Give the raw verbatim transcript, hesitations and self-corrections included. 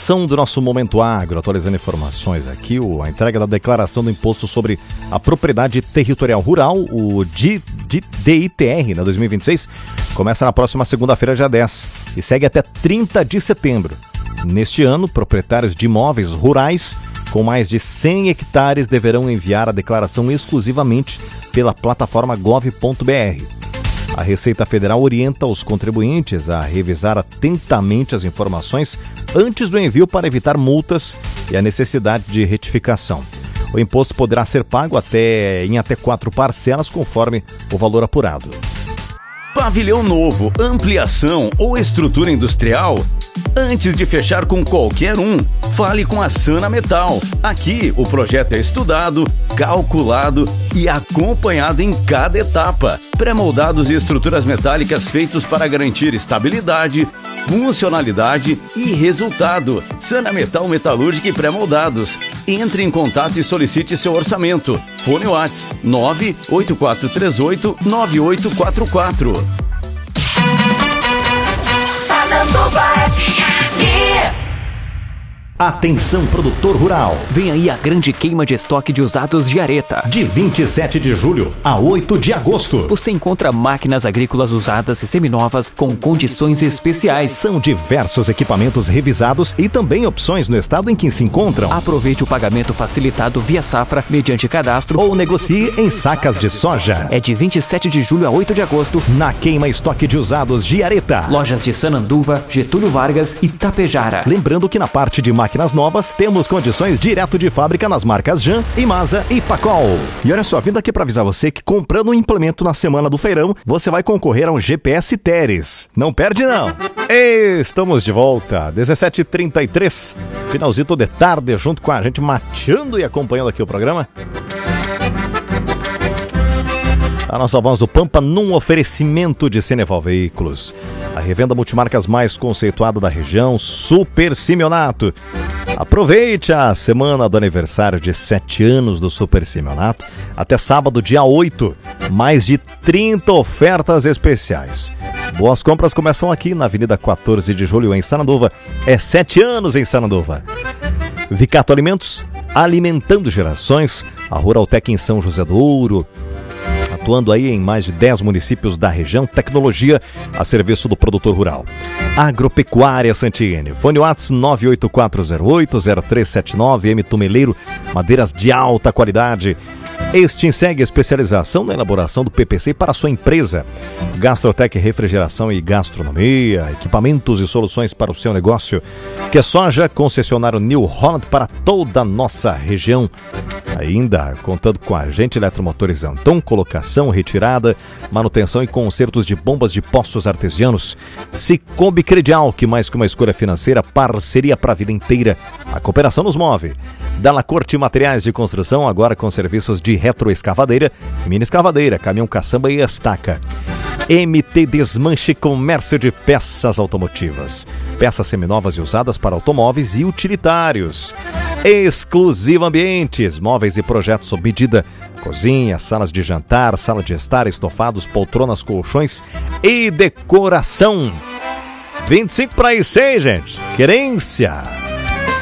atualização do nosso Momento Agro, atualizando informações aqui, a entrega da declaração do Imposto sobre a Propriedade Territorial Rural, o D I T R, na dois mil e vinte e seis, começa na próxima segunda-feira, dia dez, e segue até trinta de setembro. Neste ano, proprietários de imóveis rurais com mais de cem hectares deverão enviar a declaração exclusivamente pela plataforma gov ponto br. A Receita Federal orienta os contribuintes a revisar atentamente as informações antes do envio para evitar multas e a necessidade de retificação. O imposto poderá ser pago até, em até quatro parcelas, conforme o valor apurado. Pavilhão novo, ampliação ou estrutura industrial? Antes de fechar com qualquer um, fale com a Sana Metal. Aqui, o projeto é estudado, calculado e acompanhado em cada etapa. Pré-moldados e estruturas metálicas feitos para garantir estabilidade, funcionalidade e resultado. Sana Metal Metalúrgica e Pré-moldados. Entre em contato e solicite seu orçamento. Fone WhatsApp nove oito quatro três oito nove oito quatro quatro. Atenção, produtor rural. Vem aí a grande queima de estoque de usados de Areta. De vinte e sete de julho a oito de agosto. Você encontra máquinas agrícolas usadas e seminovas com condições especiais. São diversos equipamentos revisados e também opções no estado em que se encontram. Aproveite o pagamento facilitado via safra mediante cadastro ou negocie em sacas de soja. É de vinte e sete de julho a oito de agosto na queima estoque de usados de Areta. Lojas de Sananduva, Getúlio Vargas e Tapejara. Lembrando que na parte de máquinas novas, temos condições direto de fábrica nas marcas Jan, Imasa e Pacol. E olha só, vindo aqui para avisar você que comprando um implemento na semana do feirão, você vai concorrer a um G P S Teres. Não perde não! Estamos de volta, dezessete e trinta e três, finalzinho de tarde, junto com a gente mateando e acompanhando aqui o programa. A nossa voz do Pampa num oferecimento de Ceneval Veículos. A revenda multimarcas mais conceituada da região, Super Simeonato. Aproveite a semana do aniversário de sete anos do Super Simeonato. Até sábado, dia oito. Mais de trinta ofertas especiais. Boas compras começam aqui na Avenida quatorze de julho, em Sananduva. É sete anos em Sananduva. Vicato Alimentos, alimentando gerações. A Ruraltec em São José do Ouro. Atuando aí em mais de dez municípios da região, tecnologia a serviço do produtor rural. Agropecuária Santini, fone WhatsApp nove oito quatro zero oito zero três sete nove, M Tumeleiro, madeiras de alta qualidade. Extinseg, especialização na elaboração do P P C para a sua empresa. Gastrotec, refrigeração e gastronomia, equipamentos e soluções para o seu negócio. Que soja, concessionário New Holland para toda a nossa região. Ainda contando com a Agente Eletromotores Anton, colocação, retirada, manutenção e consertos de bombas de poços artesianos. Cicobi Credial, que mais que uma escolha financeira, parceria para a vida inteira. A cooperação nos move. Dalla Corte Materiais de Construção, agora com serviços de retroescavadeira, mini escavadeira, caminhão caçamba e estaca. M T Desmanche Comércio de Peças Automotivas. Peças seminovas e usadas para automóveis e utilitários. Exclusivo Ambientes, móveis e projetos sob medida. Cozinha, salas de jantar, sala de estar, estofados, poltronas, colchões e decoração. vinte e cinco para aí, seis, gente. Querência.